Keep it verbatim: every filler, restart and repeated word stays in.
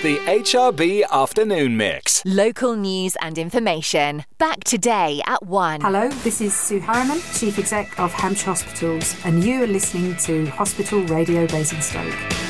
The H R B Afternoon Mix. Local news and information. Back today at one. Hello, this is Sue Harriman, Chief Exec of Hampshire Hospitals, and you are listening to Hospital Radio Basingstoke.